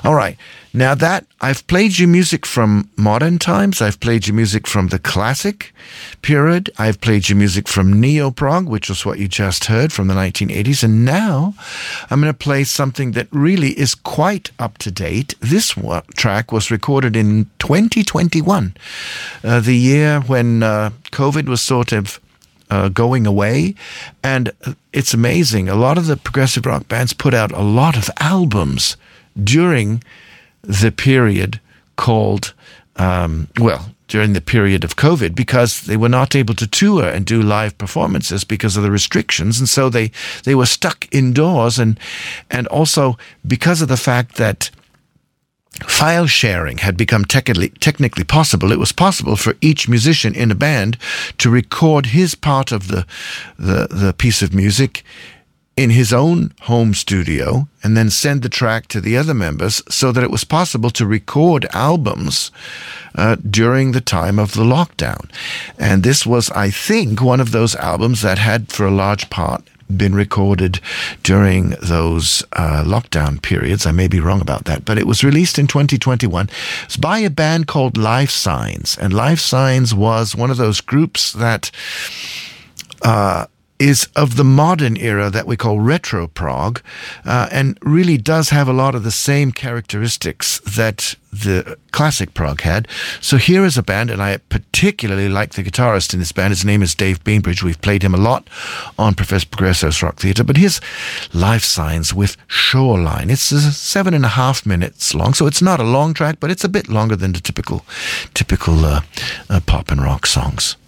All right. Now that I've played you music from modern times, I've played you music from the classic period, I've played you music from neo-prog, which was what you just heard from the 1980s, and now I'm going to play something that really is quite up to date. This track was recorded in 2021, the year when COVID was sort of going away, and it's amazing. A lot of the progressive rock bands put out a lot of albums during the period called, during the period of COVID, because they were not able to tour and do live performances because of the restrictions. And so they were stuck indoors. And also because of the fact that file sharing had become technically possible, it was possible for each musician in a band to record his part of the piece of music in his own home studio and then send the track to the other members, so that it was possible to record albums during the time of the lockdown. And this was, I think, one of those albums that had, for a large part, been recorded during those lockdown periods. I may be wrong about that, but it was released in 2021. It's by a band called Life Signs, and Life Signs was one of those groups that is of the modern era that we call retro prog, and really does have a lot of the same characteristics that the classic prog had. So here is a band, and I particularly like the guitarist in this band. His name is Dave Bainbridge. We've played him a lot on Professor Progresso's Rock Theatre, but here's Life Signs with Shoreline. It's 7.5 minutes long, so it's not a long track, but it's a bit longer than the typical pop and rock songs.